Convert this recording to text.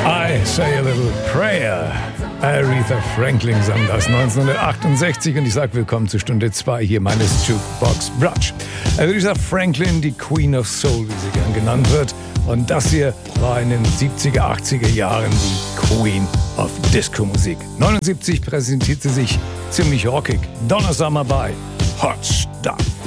I Say a Little Prayer. Aretha Franklin sang das 1968 und ich sage willkommen zu Stunde 2 hier meines Jukebox Brunch. Aretha Franklin, die Queen of Soul, wie sie gern genannt wird. Und das hier war in den 70er, 80er Jahren die Queen of Disco-Musik. 79 präsentiert sie sich ziemlich rockig. Donna Summer bei Hot Stuff.